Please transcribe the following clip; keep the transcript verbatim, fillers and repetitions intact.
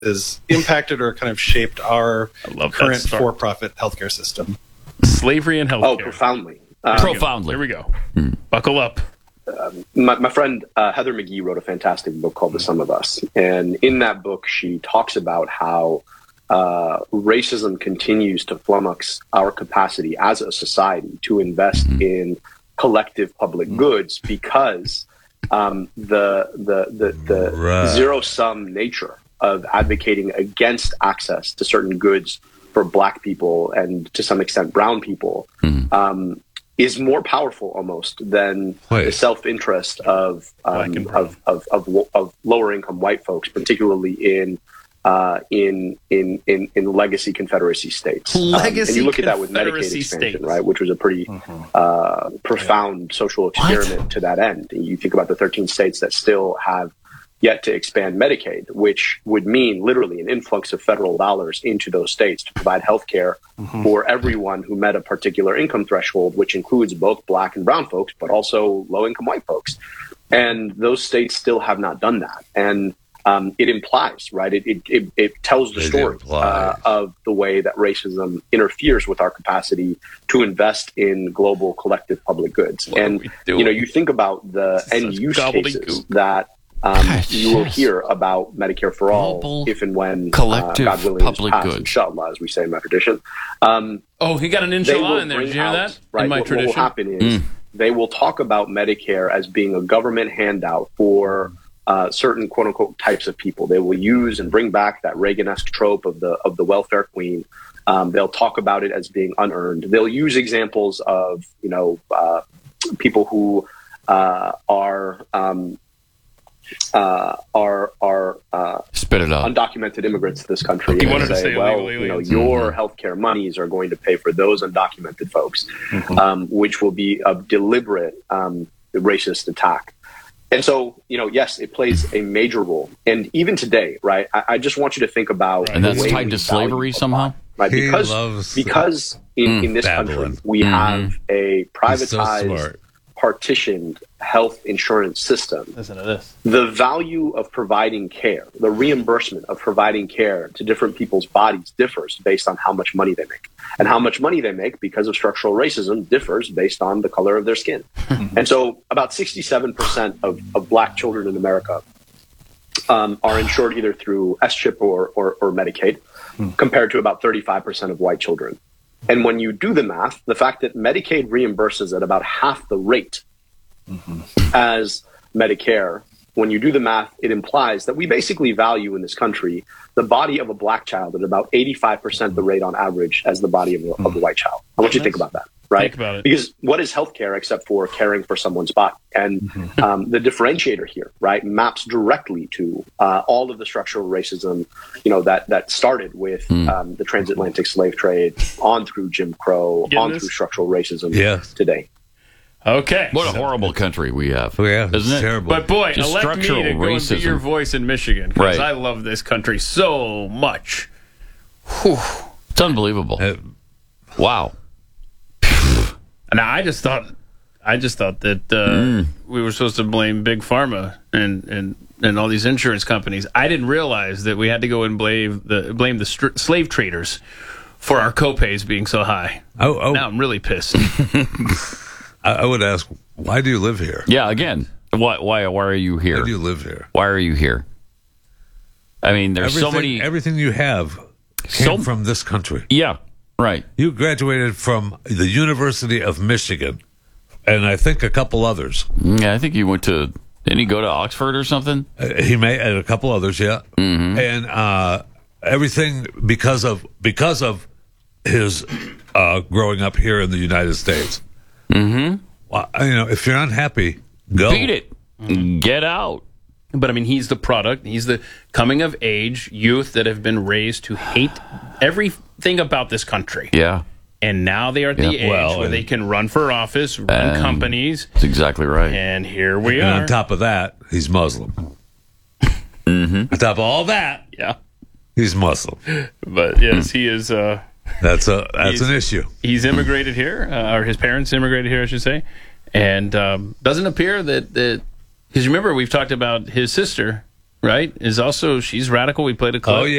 has impacted or kind of shaped our current start. for-profit healthcare system? Slavery and healthcare. Oh, profoundly. Um, Profoundly. Here we go. Hmm. Buckle up. Um, my, my friend uh, Heather McGhee wrote a fantastic book called The Sum of Us. And in that book, she talks about how uh, racism continues to flummox our capacity as a society to invest mm-hmm. in collective public mm-hmm. goods because um, the, the, the, the right. zero-sum nature of advocating against access to certain goods for Black people and to some extent brown people mm-hmm. um, is more powerful almost than Wait. the self-interest of um, of, of, of of lower income white folks, particularly in uh, in, in in in legacy Confederacy states. Legacy um, and you look at that with Medicaid expansion, states. right, which was a pretty mm-hmm. uh, profound yeah. social experiment what? to that end. And you think about the thirteen states that still have yet to expand Medicaid, which would mean literally an influx of federal dollars into those states to provide health care mm-hmm. for everyone who met a particular income threshold, which includes both Black and brown folks, but also low-income white folks. And those states still have not done that. And um, it implies, right, it, it, it, it tells the it story uh, of the way that racism interferes with our capacity to invest in global collective public goods. What and, you know, you think about the end-use cases that Um, Gosh, you will yes. hear about Medicare for all Global if and when collective uh, God willing public is passed, goods. Inshallah, as we say in my tradition. Um, oh, he got an inshallah in there. Did you hear out, that? Right, in my what, tradition. What will happen is mm. they will talk about Medicare as being a government handout for uh, certain quote unquote types of people. They will use and bring back that Reagan-esque trope of the of the welfare queen. Um, they'll talk about it as being unearned. They'll use examples of you know uh, people who uh, are. Um, Uh, are are uh, spit it out. undocumented immigrants to this country. He and wanted say, to say well, illegal you know, aliens. your Mm-hmm. healthcare monies are going to pay for those undocumented folks, mm-hmm. um, which will be a deliberate um, racist attack. And so, you know, yes, it plays a major role. And even today, right, I, I just want you to think about and that's the way tied to slavery somehow, right? He Because loves because in, mm, in this Babylon. country we mm-hmm. have a privatized. So partitioned health insurance system. Listen to this. The value of providing care, the reimbursement of providing care to different people's bodies differs based on how much money they make. And how much money they make because of structural racism differs based on the color of their skin. And so about sixty-seven percent of, of Black children in America um, are insured either through S chip or, or, or Medicaid, compared to about thirty-five percent of white children. And when you do the math, the fact that Medicaid reimburses at about half the rate mm-hmm. as Medicare, when you do the math, it implies that we basically value in this country the body of a Black child at about eighty-five percent the rate on average as the body of a, of a white child. I want you to think about that, right? Think about it. Because what is healthcare except for caring for someone's body? And mm-hmm. um, the differentiator here, right, maps directly to uh, all of the structural racism, you know, that that started with mm. um, the transatlantic slave trade, on through Jim Crow, Getting on this? through structural racism Yes. today. Okay. What a horrible country we have. Yeah, isn't it? terrible. But boy, Just elect me to structural go and be racism. your voice in Michigan because Right. I love this country so much. Whew. It's unbelievable. Uh, Wow. And I just thought, I just thought that uh, Mm. we were supposed to blame Big Pharma and, and, and all these insurance companies. I didn't realize that we had to go and blame the blame the str- slave traders for our copays being so high. oh, oh Now I'm really pissed. I, I would ask, why do you live here? Yeah, again, why why why are you here? Why do you live here? Why are you here? I mean, there's everything, so many. Everything you have came So- from this country. Yeah, right. You graduated from the University of Michigan, and I think a couple others. Yeah, I think he went to. Didn't he go to Oxford or something? Uh, he may, and a couple others, yeah. Mm-hmm. And uh, everything because of because of his uh, growing up here in the United States. Mm-hmm. Well, you know, if you're unhappy, go Beat it. Get out. But I mean, he's the product. He's the coming of age youth that have been raised to hate everything about this country. Yeah, And now they are at the Yeah. age Well, where and- they can run for office, run And- companies. that's exactly right. And here we And are. on top of that, he's Muslim. Mm-hmm. On top of all that, yeah. he's Muslim. But yes, he is. Uh, That's a that's He's- an issue. he's immigrated here, uh, or his parents immigrated here, I should say. And um, doesn't appear that that because remember we've talked about his sister right, is also she's radical. We played a clip. Oh, yeah.